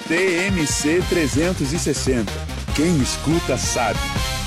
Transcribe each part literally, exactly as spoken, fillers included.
T M C trezentos e sessenta. Quem escuta sabe.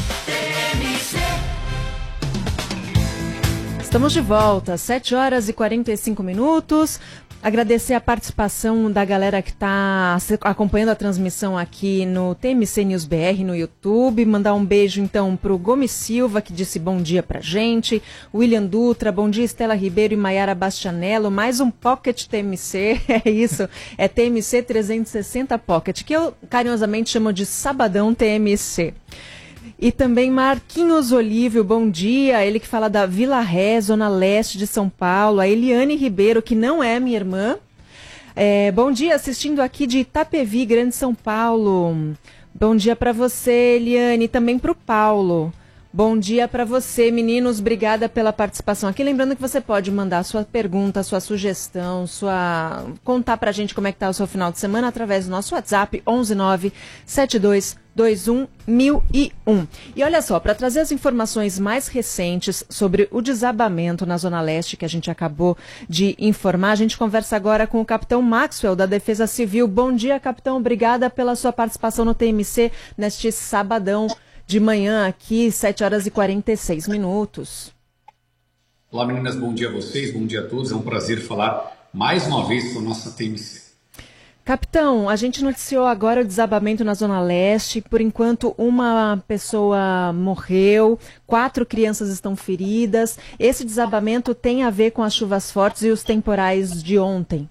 Estamos de volta, sete horas e quarenta e cinco minutos. Agradecer a participação da galera que está acompanhando a transmissão aqui no T M C News B R no YouTube. Mandar um beijo então para o Gomes Silva, que disse bom dia pra gente. William Dutra, bom dia Estela Ribeiro e Maiara Bastianello. Mais um Pocket T M C, é isso, é T M C trezentos e sessenta Pocket, que eu carinhosamente chamo de Sabadão T M C. E também Marquinhos Olívio, bom dia, ele que fala da Vila Ré, zona leste de São Paulo. A Eliane Ribeiro, que não é minha irmã. É, bom dia, assistindo aqui de Itapevi, Grande São Paulo. Bom dia para você, Eliane, e também para o Paulo. Bom dia para você, meninos, obrigada pela participação aqui. Lembrando que você pode mandar sua pergunta, sua sugestão, sua contar pra gente como é que tá o seu final de semana através do nosso WhatsApp onze nove sete dois dois um mil e um. E olha só, para trazer as informações mais recentes sobre o desabamento na Zona Leste que a gente acabou de informar, a gente conversa agora com o capitão Maxwell da Defesa Civil. Bom dia, capitão, obrigada pela sua participação no T M C neste sabadão de manhã aqui, sete horas e quarenta e seis minutos. Olá meninas, bom dia a vocês, bom dia a todos. É um prazer falar mais uma vez com a nossa T M C. Capitão, a gente noticiou agora o desabamento na Zona Leste. Por enquanto, uma pessoa morreu, quatro crianças estão feridas. Esse desabamento tem a ver com as chuvas fortes e os temporais de ontem?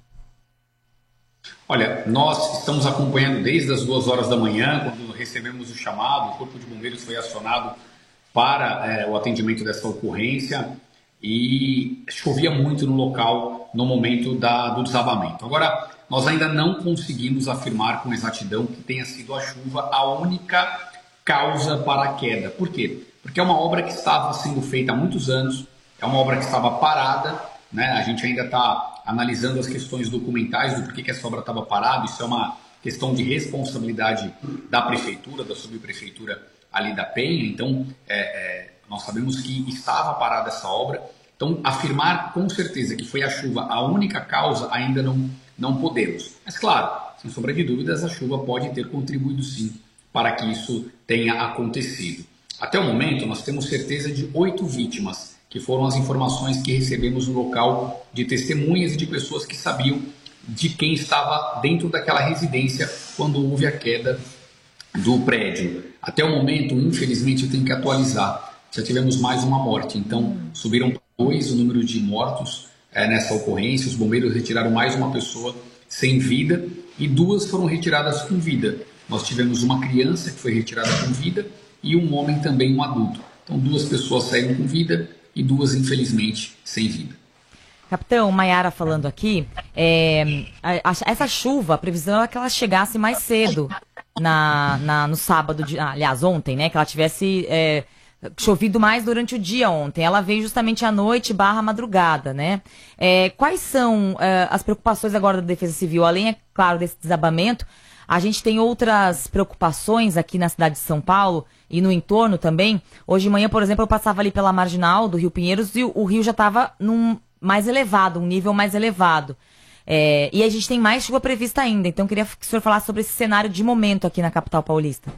Olha, nós estamos acompanhando desde as duas horas da manhã, quando recebemos o chamado, o Corpo de Bombeiros foi acionado para é, o atendimento dessa ocorrência e chovia muito no local no momento da, do desabamento. Agora, nós ainda não conseguimos afirmar com exatidão que tenha sido a chuva a única causa para a queda. Por quê? Porque é uma obra que estava sendo feita há muitos anos, é uma obra que estava parada, né? A gente ainda está analisando as questões documentais do porquê que essa obra estava parada. Isso é uma questão de responsabilidade da prefeitura, da subprefeitura ali da Penha. Então, é, é, nós sabemos que estava parada essa obra. Então, afirmar com certeza que foi a chuva a única causa, ainda não, não podemos. Mas, claro, sem sombra de dúvidas, a chuva pode ter contribuído sim para que isso tenha acontecido. Até o momento, nós temos certeza de oito vítimas, que foram as informações que recebemos no local de testemunhas e de pessoas que sabiam de quem estava dentro daquela residência quando houve a queda do prédio. Até o momento, infelizmente, eu tenho que atualizar. Já tivemos mais uma morte, então subiram para dois o número de mortos é, nessa ocorrência. Os bombeiros retiraram mais uma pessoa sem vida e duas foram retiradas com vida. Nós tivemos uma criança que foi retirada com vida e um homem também, um adulto. Então duas pessoas saíram com vida e duas, infelizmente, sem vida. Capitão, Maiara falando aqui, é, a, a, essa chuva, a previsão é que ela chegasse mais cedo na, na, no sábado, de, ah, aliás, ontem, né? Que ela tivesse é, chovido mais durante o dia ontem. Ela veio justamente à noite barra madrugada, né? É, quais são é, as preocupações agora da Defesa Civil? Além, é claro, desse desabamento, a gente tem outras preocupações aqui na cidade de São Paulo e no entorno também. Hoje de manhã, por exemplo, eu passava ali pela marginal do Rio Pinheiros e o, o rio já estava num mais elevado, um nível mais elevado. É, e a gente tem mais chuva prevista ainda. Então eu queria que o senhor falasse sobre esse cenário de momento aqui na capital paulista.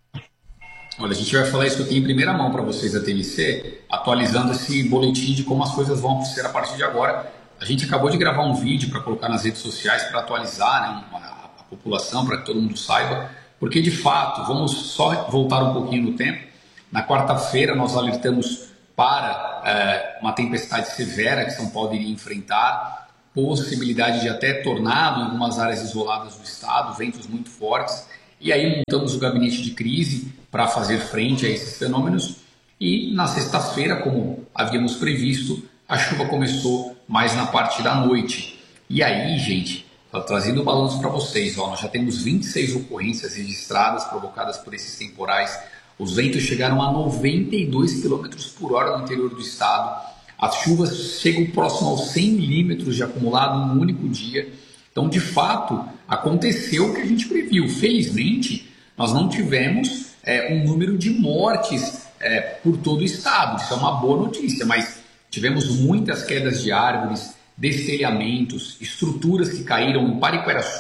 Olha, a gente vai falar isso aqui em primeira mão para vocês da T M C, atualizando esse boletim de como as coisas vão ser a partir de agora. A gente acabou de gravar um vídeo para colocar nas redes sociais para atualizar, né, a, a população, para que todo mundo saiba. Porque, de fato, vamos só voltar um pouquinho no tempo. Na quarta-feira, nós alertamos para é, uma tempestade severa que São Paulo iria enfrentar, possibilidade de até tornado em algumas áreas isoladas do estado, ventos muito fortes. E aí montamos o gabinete de crise para fazer frente a esses fenômenos. E na sexta-feira, como havíamos previsto, a chuva começou mais na parte da noite. E aí, gente, estou trazendo o balanço para vocês. Ó, nós já temos vinte e seis ocorrências registradas provocadas por esses temporais. Os ventos chegaram a noventa e dois quilômetros por hora no interior do estado. As chuvas chegam próximo aos cem milímetros de acumulado em um único dia. Então, de fato, aconteceu o que a gente previu. Felizmente, nós não tivemos é, um número de mortes é, por todo o estado. Isso é uma boa notícia, mas tivemos muitas quedas de árvores, destelhamentos, estruturas que caíram. Em Pariqueraçu,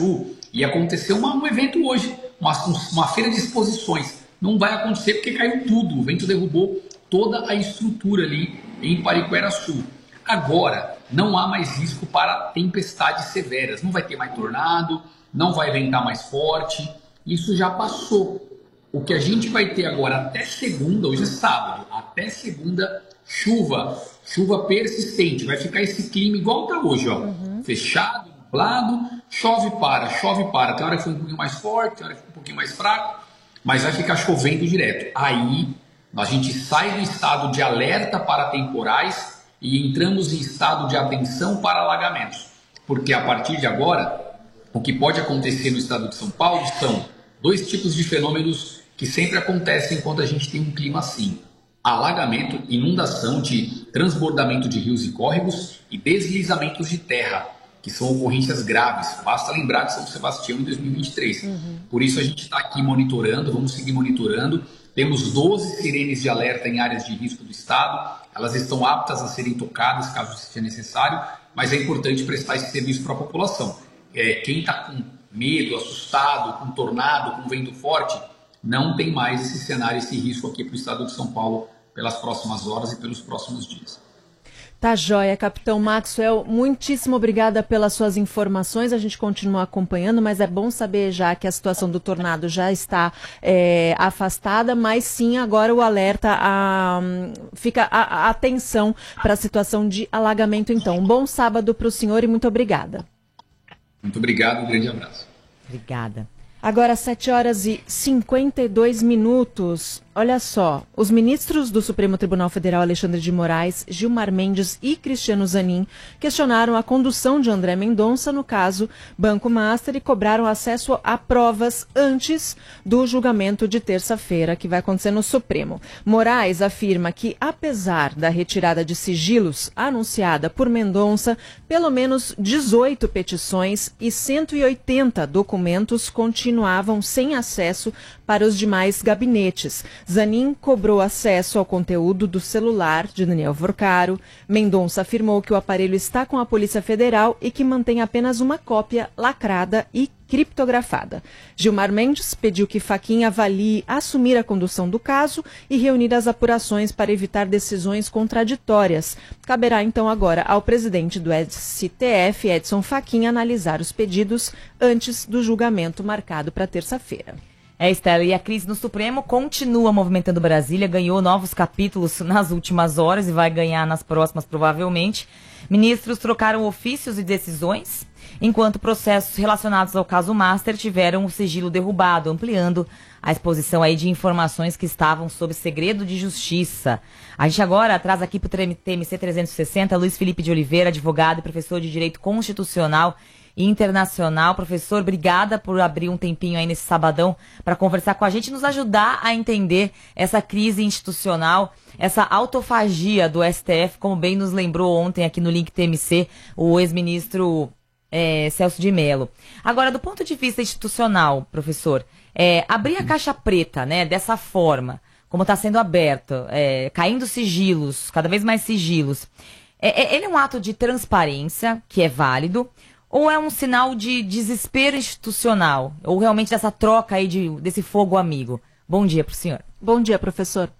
ia acontecer uma, um evento hoje, uma, uma feira de exposições. Não vai acontecer porque caiu tudo, o vento derrubou toda a estrutura ali em Pariquera-Sul. Agora, não há mais risco para tempestades severas, não vai ter mais tornado, não vai ventar mais forte, isso já passou. O que a gente vai ter agora até segunda, hoje é sábado, até segunda, chuva, chuva persistente, vai ficar esse clima igual está hoje, ó, uhum. Fechado, nublado, chove para, chove para, tem hora que foi um pouquinho mais forte, tem hora que foi um pouquinho mais fraco, mas vai ficar chovendo direto. Aí a gente sai do estado de alerta para temporais e entramos em estado de atenção para alagamentos, porque a partir de agora, o que pode acontecer no estado de São Paulo são dois tipos de fenômenos que sempre acontecem quando a gente tem um clima assim: alagamento, inundação de transbordamento de rios e córregos e deslizamentos de terra, que são ocorrências graves. Basta lembrar de São Sebastião em dois mil e vinte e três. Uhum. Por isso a gente está aqui monitorando, vamos seguir monitorando. Temos doze sirenes de alerta em áreas de risco do estado. Elas estão aptas a serem tocadas caso seja necessário, mas é importante prestar esse serviço para a população. É, quem está com medo, assustado, com tornado, com vento forte, não tem mais esse cenário, esse risco aqui para o estado de São Paulo pelas próximas horas e pelos próximos dias. Tá joia, Capitão Maxwell, muitíssimo obrigada pelas suas informações, a gente continua acompanhando, mas é bom saber já que a situação do tornado já está é, afastada, mas sim agora o alerta, a, fica a, a atenção para a situação de alagamento então. Um bom sábado para o senhor e muito obrigada. Muito obrigado, um grande abraço. Obrigada. Agora, sete horas e cinquenta e dois minutos. Olha só, os ministros do Supremo Tribunal Federal, Alexandre de Moraes, Gilmar Mendes e Cristiano Zanin, questionaram a condução de André Mendonça no caso Banco Master e cobraram acesso a provas antes do julgamento de terça-feira, que vai acontecer no Supremo. Moraes afirma que, apesar da retirada de sigilos anunciada por Mendonça, pelo menos dezoito petições e cento e oitenta documentos continuavam sem acesso para os demais gabinetes. Zanin cobrou acesso ao conteúdo do celular de Daniel Vorcaro. Mendonça afirmou que o aparelho está com a Polícia Federal e que mantém apenas uma cópia lacrada e criptografada. Gilmar Mendes pediu que Fachin avalie assumir a condução do caso e reunir as apurações para evitar decisões contraditórias. Caberá então agora ao presidente do S T F, Edson Fachin, analisar os pedidos antes do julgamento marcado para terça-feira. É, Estela, e a crise no Supremo continua movimentando Brasília, ganhou novos capítulos nas últimas horas e vai ganhar nas próximas provavelmente. Ministros trocaram ofícios e decisões, enquanto processos relacionados ao caso Master tiveram o sigilo derrubado, ampliando a exposição aí de informações que estavam sob segredo de justiça. A gente agora traz aqui para o T M C trezentos e sessenta Luiz Felipe de Oliveira, advogado e professor de Direito Constitucional Internacional. Professor, obrigada por abrir um tempinho aí nesse sabadão para conversar com a gente e nos ajudar a entender essa crise institucional, essa autofagia do S T F, como bem nos lembrou ontem aqui no Link T M C o ex-ministro é, Celso de Mello. Agora, do ponto de vista institucional, professor, é, abrir a caixa preta, né, dessa forma, como está sendo aberta, é, caindo sigilos, cada vez mais sigilos, é, é, ele é um ato de transparência, que é válido, ou é um sinal de desespero institucional? Ou realmente dessa troca aí, de, desse fogo amigo? Bom dia para o senhor. Bom dia, professor.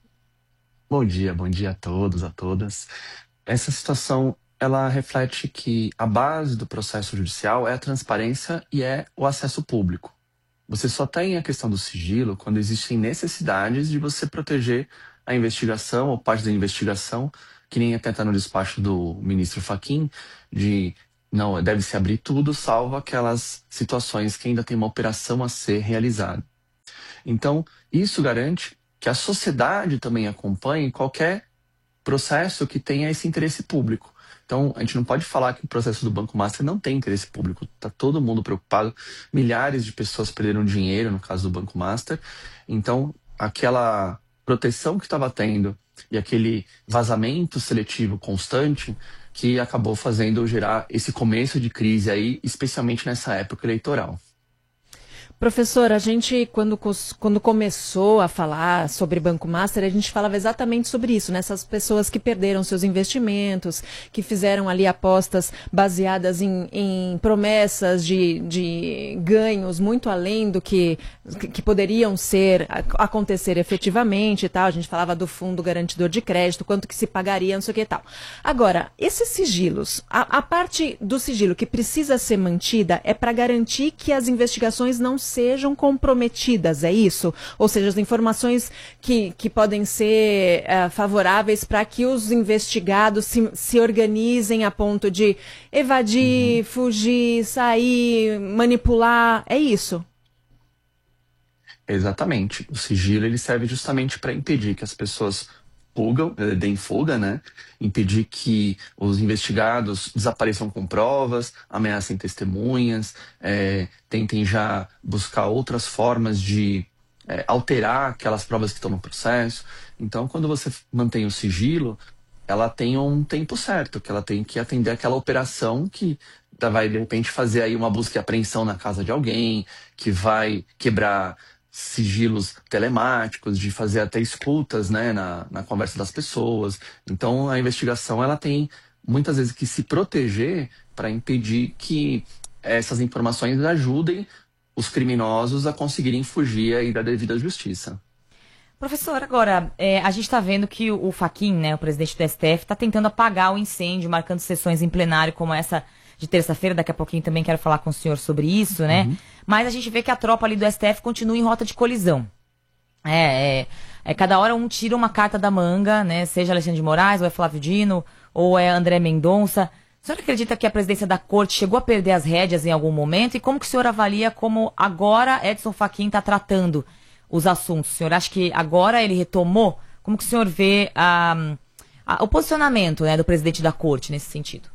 Bom dia, bom dia a todos, a todas. Essa situação, ela reflete que a base do processo judicial é a transparência e é o acesso público. Você só tem a questão do sigilo quando existem necessidades de você proteger a investigação ou parte da investigação, que nem até está no despacho do ministro Fachin, de não, deve-se abrir tudo, salvo aquelas situações que ainda tem uma operação a ser realizada. Então, isso garante que a sociedade também acompanhe qualquer processo que tenha esse interesse público. Então, a gente não pode falar que o processo do Banco Master não tem interesse público. Está todo mundo preocupado. Milhares de pessoas perderam dinheiro no caso do Banco Master. Então, aquela proteção que estava tendo e aquele vazamento seletivo constante que acabou fazendo gerar esse começo de crise aí, especialmente nessa época eleitoral. Professor, a gente, quando, quando começou a falar sobre Banco Master, a gente falava exatamente sobre isso, né? Essas pessoas que perderam seus investimentos, que fizeram ali apostas baseadas em, em promessas de, de ganhos muito além do que, que poderiam ser, acontecer efetivamente e tal. A gente falava do fundo garantidor de crédito, quanto que se pagaria, não sei o que e tal. Agora, esses sigilos, a, a parte do sigilo que precisa ser mantida é para garantir que as investigações não sejam comprometidas, é isso? Ou seja, as informações que, que podem ser uh, favoráveis para que os investigados se, se organizem a ponto de evadir, uhum. fugir, sair, manipular, é isso? Exatamente. O sigilo ele serve justamente para impedir que as pessoas fugam, deem fuga, né? Impedir que os investigados desapareçam com provas, ameacem testemunhas, é, tentem já buscar outras formas de é, alterar aquelas provas que estão no processo. Então, quando você mantém o sigilo, ela tem um tempo certo, que ela tem que atender aquela operação que vai, de repente, fazer aí uma busca e apreensão na casa de alguém, que vai quebrar sigilos telemáticos, de fazer até escutas, né, na, na conversa das pessoas. Então a investigação ela tem muitas vezes que se proteger para impedir que essas informações ajudem os criminosos a conseguirem fugir aí da devida justiça. Professor, agora, é, a gente está vendo que o, o Fachin, né, o presidente do S T F, está tentando apagar o incêndio, marcando sessões em plenário como essa de terça-feira. Daqui a pouquinho também quero falar com o senhor sobre isso, né? Uhum. Mas a gente vê que a tropa ali do S T F continua em rota de colisão. É, é, é cada hora um tira uma carta da manga, né? Seja Alexandre de Moraes, ou é Flávio Dino, ou é André Mendonça. O senhor acredita que a presidência da corte chegou a perder as rédeas em algum momento? E como que o senhor avalia como agora Edson Fachin está tratando os assuntos? O senhor acha que agora ele retomou? Como que o senhor vê a, a, o posicionamento, né, do presidente da corte nesse sentido?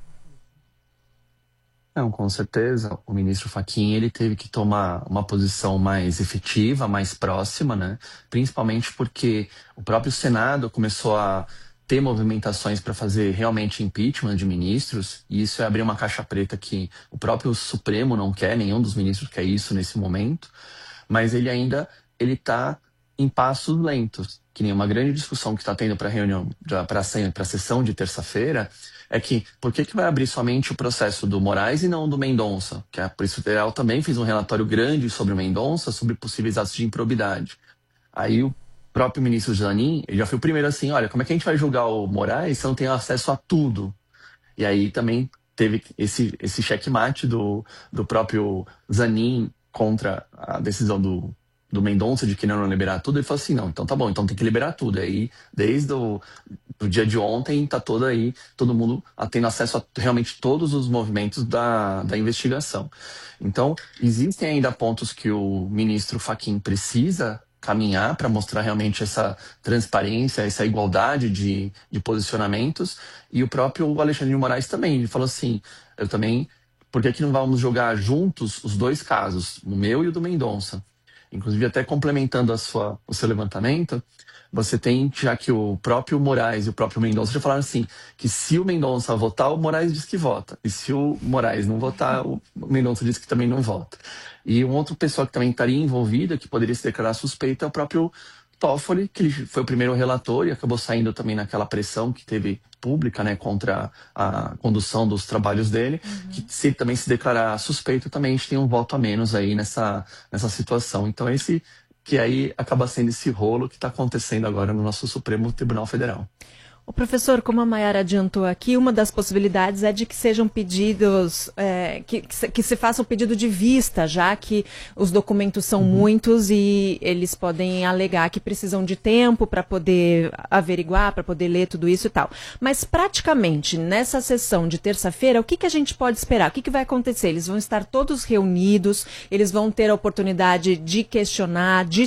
Não, com certeza. O ministro Fachin ele teve que tomar uma posição mais efetiva, mais próxima, né? Principalmente porque o próprio Senado começou a ter movimentações para fazer realmente impeachment de ministros, e isso é abrir uma caixa preta que o próprio Supremo não quer, nenhum dos ministros quer isso nesse momento, mas ele ainda ele está em passos lentos. Que nem uma grande discussão que está tendo para a reunião, para a sessão de terça-feira, é que por que, que vai abrir somente o processo do Moraes e não do Mendonça? Que a Polícia Federal também fez um relatório grande sobre o Mendonça, sobre possíveis atos de improbidade. Aí o próprio ministro Zanin, ele já foi o primeiro assim, olha, como é que a gente vai julgar o Moraes se não tem acesso a tudo? E aí também teve esse, esse checkmate do, do próprio Zanin contra a decisão do do Mendonça de que não liberar tudo, ele falou assim, não, então tá bom, então tem que liberar tudo. Aí, desde o do dia de ontem, tá todo aí, todo mundo tendo acesso a realmente todos os movimentos da, da investigação. Então, existem ainda pontos que o ministro Fachin precisa caminhar para mostrar realmente essa transparência, essa igualdade de, de posicionamentos, e o próprio Alexandre de Moraes também, ele falou assim, eu também, por que que não vamos jogar juntos os dois casos, o meu e o do Mendonça? Inclusive, até complementando a sua, o seu levantamento, você tem, já que o próprio Moraes e o próprio Mendonça já falaram assim, que se o Mendonça votar, o Moraes diz que vota. E se o Moraes não votar, o Mendonça diz que também não vota. E um outro pessoal que também estaria envolvido, que poderia se declarar suspeito, é o próprio Toffoli, que ele foi o primeiro relator e acabou saindo também naquela pressão que teve pública, né, contra a condução dos trabalhos dele, uhum. que se ele também se declarar suspeito, também a gente tem um voto a menos aí nessa, nessa situação. Então esse que aí acaba sendo esse rolo que está acontecendo agora no nosso Supremo Tribunal Federal. O professor, como a Maiara adiantou aqui, uma das possibilidades é de que sejam pedidos, é, que, que, se, que se faça o pedido de vista, já que os documentos são uhum. muitos e eles podem alegar que precisam de tempo para poder averiguar, para poder ler tudo isso e tal. Mas praticamente, nessa sessão de terça-feira, o que, que a gente pode esperar? O que, que vai acontecer? Eles vão estar todos reunidos, eles vão ter a oportunidade de questionar, de